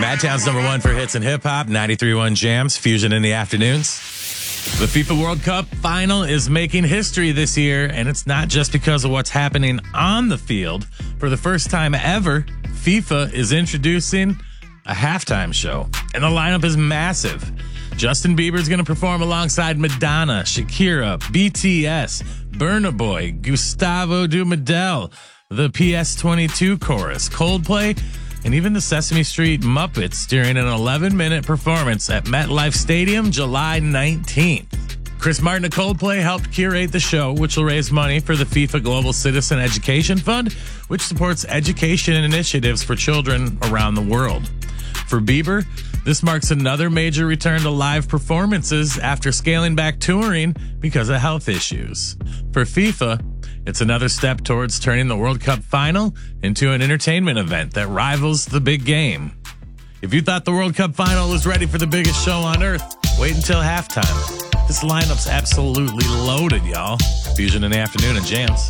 Madtown's number one for hits and hip hop, 93.1 Jams, Fusion in the afternoons. The FIFA World Cup final is making history this year, and it's not just because of what's happening on the field. For the first time ever, FIFA is introducing a halftime show, and the lineup is massive. Justin Bieber is going to perform alongside Madonna, Shakira, BTS, Burna Boy, Gustavo Dumadel, the PS22 chorus, Coldplay, and even the Sesame Street Muppets during an 11-minute performance at MetLife Stadium July 19th. Chris Martin of Coldplay helped curate the show, which will raise money for the FIFA Global Citizen Education Fund, which supports education initiatives for children around the world. For Bieber, this marks another major return to live performances after scaling back touring because of health issues. For FIFA, it's another step towards turning the World Cup final into an entertainment event that rivals the big game. If you thought the World Cup final was ready for the biggest show on earth, wait until halftime. This lineup's absolutely loaded, y'all. Fusion in the afternoon and Jams.